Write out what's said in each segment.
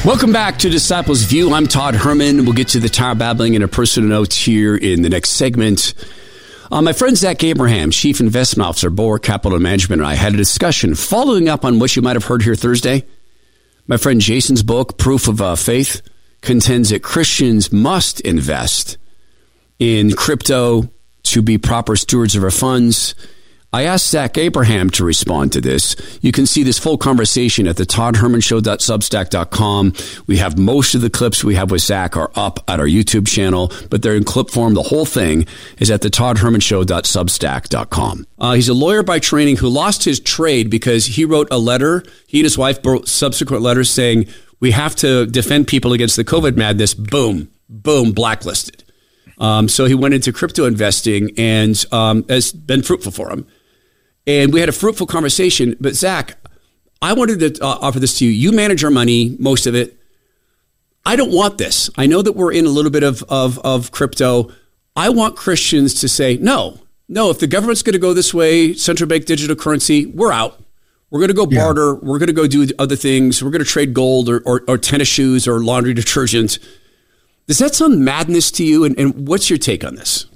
Welcome back to Disciples View. I'm Todd Herman. We'll get to the Tower Babbling and a personal note here in the next segment. My friend Zach Abraham, Chief Investment Officer, Bulwark Capital Management, and I had a discussion following up on what you might have heard here Thursday. My friend Jason's book, Proof of Faith, contends that Christians must invest in crypto to be proper stewards of our funds. I asked Zach Abraham to respond to this. You can see this full conversation at the toddhermanshow.substack.com. We have most of the clips we have with Zach are up at our YouTube channel, but they're in clip form. The whole thing is at the toddhermanshow.substack.com. He's a lawyer by training who lost his trade because he wrote a letter. He and his wife wrote subsequent letters saying, we have to defend people against the COVID madness. Boom, blacklisted. So he went into crypto investing and has been fruitful for him. And we had a fruitful conversation. But Zach, I wanted to offer this to you. You manage our money, most of it. I don't want this. I know that we're in a little bit of crypto. I want Christians to say, no, if the government's going to go this way, central bank digital currency, we're out. We're going to go barter. Yeah. We're going to go do other things. We're going to trade gold or tennis shoes or laundry detergent. Does that sound madness to you? And what's your take on this?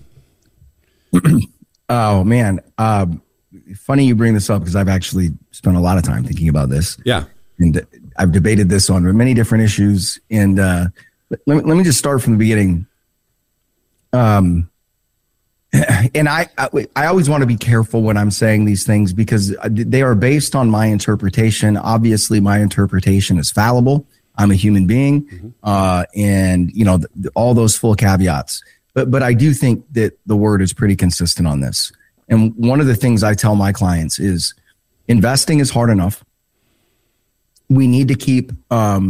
Oh, man. Funny you bring this up because I've actually spent a lot of time thinking about this. Yeah. And I've debated this on many different issues. And let me just start from the beginning. And I always want to be careful when I'm saying these things because they are based on my interpretation. Obviously, my interpretation is fallible. I'm a human being, and all those full caveats. But I do think that the word is pretty consistent on this. And one of the things I tell my clients is investing is hard enough. We need to keep our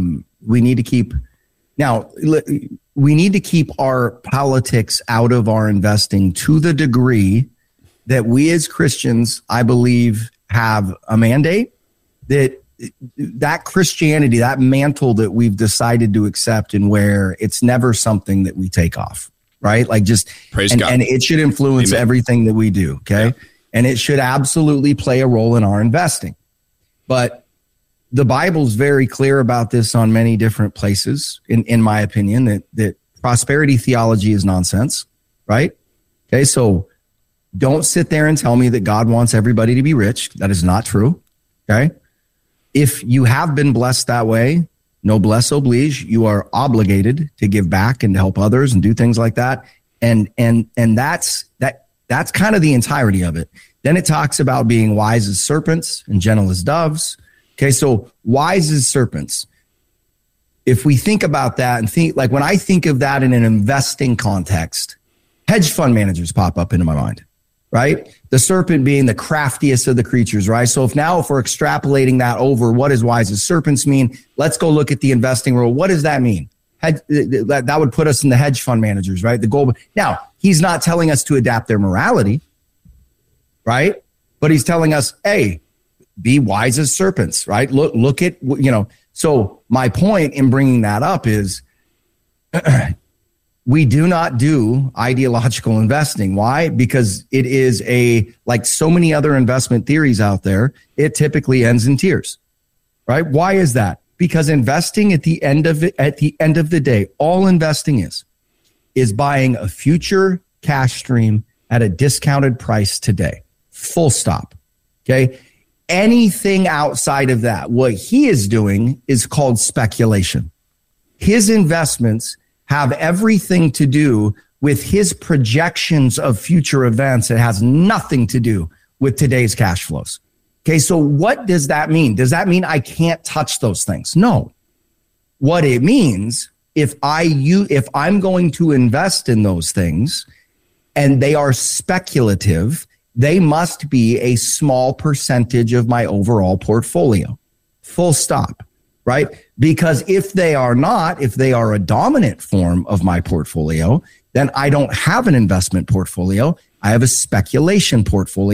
politics out of our investing to the degree that we as Christians, I believe, have a mandate that Christianity, that mantle that we've decided to accept and wear, it's never something that we take off. Right? Like just, Praise God. And it should influence everything that we do. Okay. Yeah. And it should absolutely play a role in our investing. But the Bible's very clear about this on many different places, in my opinion, that prosperity theology is nonsense. Right? Okay. So don't sit there and tell me that God wants everybody to be rich. That is not true. Okay. If you have been blessed that way, noblesse oblige, you are obligated to give back and to help others and do things like that. And that's kind of the entirety of it. Then it talks about being wise as serpents and gentle as doves. Okay. So wise as serpents. If we think about that and think like when I think of that in an investing context, hedge fund managers pop up into my mind, right? The serpent being the craftiest of the creatures, right? So if we're extrapolating that over, what does wise as serpents mean? Let's go look at the investing rule. What does that mean? That would put us in the hedge fund managers, right? The goal. Now, he's not telling us to adapt their morality, right? But he's telling us, hey, be wise as serpents, right? Look at, so my point in bringing that up is we do not do ideological investing. Why? Because it is like so many other investment theories out there, it typically ends in tears, right? Why is that? Because investing at the end of the day, all investing is buying a future cash stream at a discounted price today. Full stop. Okay. Anything outside of that, what he is doing is called speculation. His investments have everything to do with his projections of future events. It has nothing to do with today's cash flows. Okay, so what does that mean? Does that mean I can't touch those things? No. What it means, if I'm going to invest in those things and they are speculative, they must be a small percentage of my overall portfolio. Full stop. Right? Because if they are a dominant form of my portfolio, then I don't have an investment portfolio. I have a speculation portfolio.